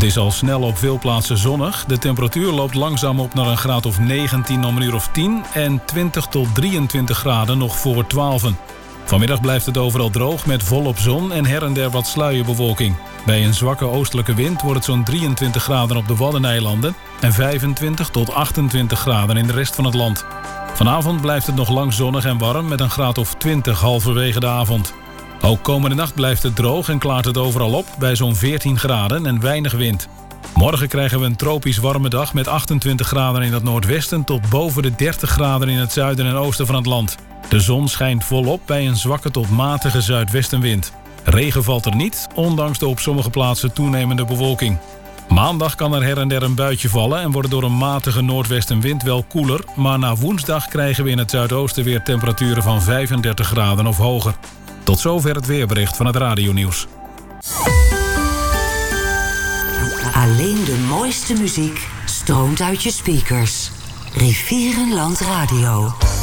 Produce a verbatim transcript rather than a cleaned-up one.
Het is al snel op veel plaatsen zonnig. De temperatuur loopt langzaam op naar een graad of negentien om een uur of tien... en twintig tot drieëntwintig graden nog voor twaalf. Vanmiddag blijft het overal droog met volop zon en her en der wat sluierbewolking. Bij een zwakke oostelijke wind wordt het zo'n drieëntwintig graden op de Waddeneilanden... en vijfentwintig tot achtentwintig graden in de rest van het land. Vanavond blijft het nog lang zonnig en warm met een graad of twintig halverwege de avond. Ook komende nacht blijft het droog en klaart het overal op bij zo'n veertien graden en weinig wind. Morgen krijgen we een tropisch warme dag met achtentwintig graden in het noordwesten... tot boven de dertig graden in het zuiden en oosten van het land. De zon schijnt volop bij een zwakke tot matige zuidwestenwind. Regen valt er niet, ondanks de op sommige plaatsen toenemende bewolking. Maandag kan er her en der een buitje vallen en wordt door een matige noordwestenwind wel koeler... maar na woensdag krijgen we in het zuidoosten weer temperaturen van vijfendertig graden of hoger. Tot zover het weerbericht van het Radionieuws. Alleen de mooiste muziek stroomt uit je speakers. Rivierenland Radio.